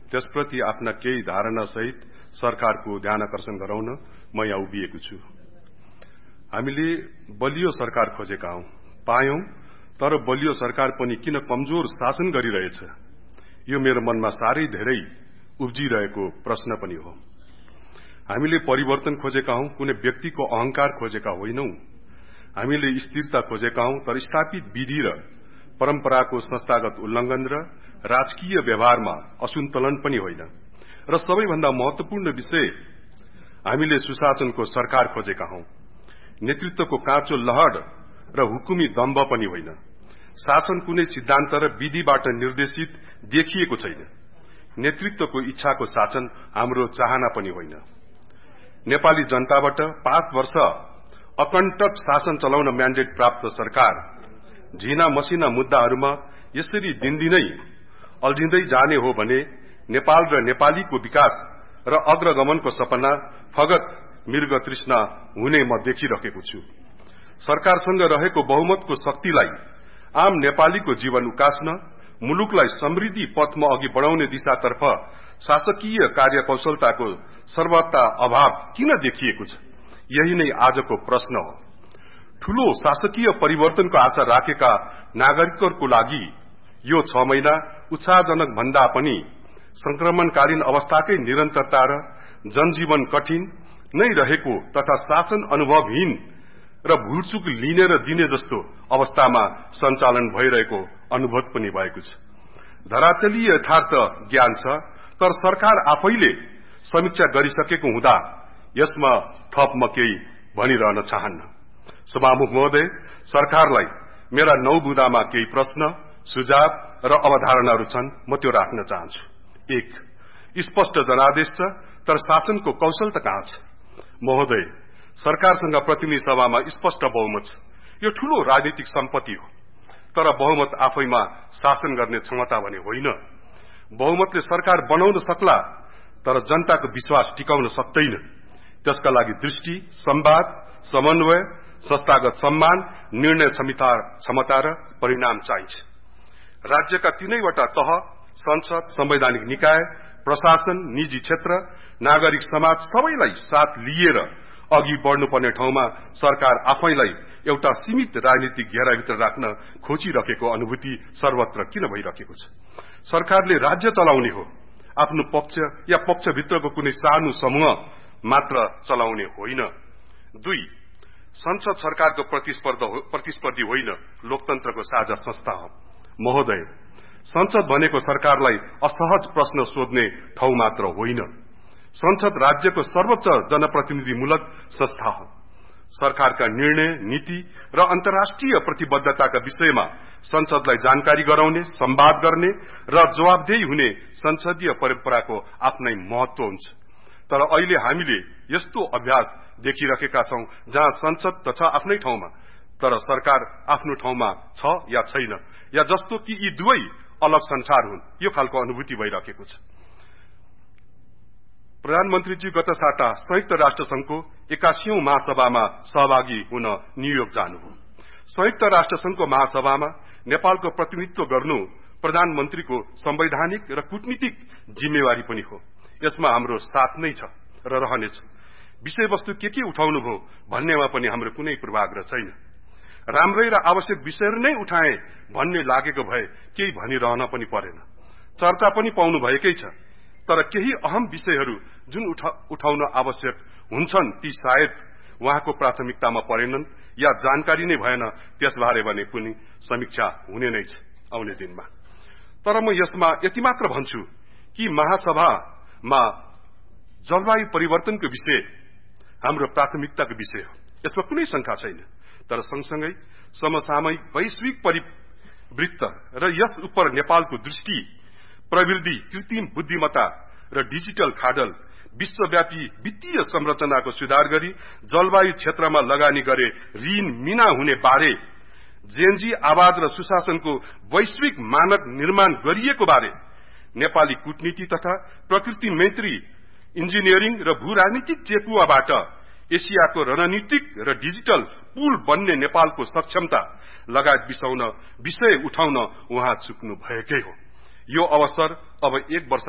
त्यसप्रति आफ्ना केही धारणा सहित सरकारको ध्यानआकर्षण गराउन म यहाँ उभिएको छु। हामीले बलियो सरकार खोजेका हौं, पायौं, तर बलियो सरकार पनि किन कमजोर शासन गरिरहेछ, यो मेरो मनमा साह्रै धेरै उब्जिरहेको प्रश्न पनि हो। हामीले परिवर्तन खोजेका हौं, कुनै व्यक्तिको अहंकार खोजेका होइनौं। हामीले स्थिरता खोजेका हौं, तर स्थापित विधि र परम्पराको संस्थागत उल्लंघन र राजकीय व्यवहारमा असन्तुलन पनि होइन। र सबैभन्दा महत्वपूर्ण विषय, हामीले सुशासनको सरकार खोजेका हौं, नेतृत्वको काँचो लहर र हुकुमी दम्भ पनि होइन। शासन कुनै सिद्धान्त र विधिबाट निर्देशित देखिएको छैन। नेतृत्वको इच्छाको शासन हाम्रो चाहना पनि होइन। नेपाली जनताबाट 5 वर्ष अकण्टक शासन चलाउन म्यान्डेट प्राप्त सरकार झिना मसिना मुद्दाहरूमा यसरी दिनदिनै अल्झिँदै जाने हो भने नेपाल र नेपालीको विकास र अग्रगमनको सपना फगत मृग तृष्णा हुने म देखिरहेको छु। सरकारसँग रहेको बहुमतको शक्तिलाई आम नेपालीको जीवन उकास्न, मुलुकलाई समृद्धि पथमा अघि बढ़ाउने दिशातर्फ शासकीय कार्यकौशलताको सर्वथा अभाव किन देखिएको छ, यही नै आजको प्रश्न हो। ठूलो शासकीय परिवर्तनको आशा राखेका नागरिकहरूको लागि यो 6 महिना उत्साहजनक भन्दा पनि संक्रमणकालीन अवस्थाकै निरन्तरता र जनजीवन कठिन नै रहेको तथा शासन अनुभवहीन र भूलचुक लिने र दिने जस्तो अवस्थामा सञ्चालन भइरहेको अनुभव पनि भएको छ। धरातलीय यथार्थ ज्ञान छ, तर सरकार आफैले समीक्षा गरिसकेको हुँदा यसमा थप म केही भनिरहन चाहन्न। सभामुख महोदय, सरकारलाई मेरा 9 बुँदामा केही प्रश्न, सुझाव र अवधारणाहरू छन्, म त्यो राख्न चाहन्छु। 1. स्पष्ट जनादेश छ, तर शासनको कौशल त कहाँ छ? महोदय, सरकारसँग प्रतिनिधि सभामा स्पष्ट बहुमत छ। यो ठूलो राजनीतिक सम्पत्ति हो, तर बहुमत आफैमा शासन गर्ने क्षमता भने होइन। बहुमतले सरकार बनाउन सक्ला, तर जनताको विश्वास टिकाउन सक्दैन। त्यसका लागि दृष्टि, संवाद, समन्वय, संस्थागत सम्मान, निर्णय क्षमता र परिणाम चाहिन्छ। राज्यका 3वटा तह, संसद, संवैधानिक निकाय, प्रशासन, निजी क्षेत्र, नागरिक समाज सबैलाई साथ लिएर अघि बढ़नुपर्ने ठाउँमा सरकार आफैलाई एउटा सीमित राजनीतिक घेराभित्र राख्न खोजिरहेको अनुभूति सर्वत्र किन भइरहेको छ? सरकारले राज्य चलाउने हो, आफ्नो पक्ष या पक्षभित्रको कुनै सानो समूह मात्र चलाउने होइन। 2. संसद सरकारको प्रतिस्पर्धी होइन, लोकतन्त्रको साझा संस्था हो। महोदय, संसद भनेको सरकारलाई असहज प्रश्न सोध्ने ठाउँ मात्र होइन। संसद राज्यको सर्वोच्च जनप्रतिनिधिमूलक संस्था हो। सरकारका निर्णय, नीति र अन्तर्राष्ट्रिय प्रतिबद्धताका विषयमा संसदलाई जानकारी गराउने, संवाद गर्ने र जवाबदेही हुने संसदीय परम्पराको आफ्नै महत्व हुन्छ। तर अहिले हामीले यस्तो अभ्यास देखिरहेका छौं जहाँ संसद त छ आफ्नै ठाउँमा, तर सरकार आफ्नो ठाउँमा छ या छैन, या जस्तो कि यी दुवै अलग संसार हुन्, यो खालको अनुभूति भइरहेको छ। प्रधानमन्त्रीजी गत साता संयुक्त राष्ट्र संघको 81औं महासभामा सहभागी हुन न्यूयोर्क जानुभयो। संयुक्त राष्ट्र संघको महासभामा नेपालको प्रतिनिधित्व गर्नु प्रधानमन्त्रीको संवैधानिक र कूटनीतिक जिम्मेवारी पनि हो। यसमा हाम्रो साथ नै छ र रहनेछ। विषयवस्तु के उठाउनु भो भन्नेमा पनि हाम्रो कुनै पूर्वाग्रह छैन। राम्रै र आवश्यक विषयहरू नै उठाए भन्ने लागेको भए केही भनिरहन पनि परेन, चर्चा पनि पाउनु भएकै छ। तर केही अहम विषयहरू जुन उठाउन आवश्यक हुन्छन् ती सायद उहाँको प्राथमिकतामा परेनन् या जानकारी नै भएन, त्यसबारे भने कुनै समीक्षा हुने नै छ आउने दिनमा। तर म यसमा यति मात्र भन्छु कि महासभामा जलवायु परिवर्तनको विषय हाम्रो प्राथमिकताको विषय हो, यसमा कुनै शंका छैन। तर सँगसँगै समसामयिक वैश्विक परिवृत्त र यस उप नेपालको दृष्टि, प्रविधि, कृत्रिम बुद्धिमत्ता र डिजिटल खाडल, विश्वव्यापी वित्तीय संरचनाको सुधार गरी जलवायु क्षेत्रमा लगानी गरे ऋण मिना हुने बारे, जेएनजी आवाज र सुशासनको वैश्विक मानक निर्माण गरिएको बारे, नेपाली कूटनीति तथा प्रकृति मैत्री इन्जिनियरिङ र भू राजनीतिक चेपुवाबाट एसियाको रणनीतिक र डिजिटल पुल बन्ने नेपालको सक्षमता लगायत विषय उठाउन उहाँ चुक्नु भएकै हो। यो अवसर अब 1 वर्ष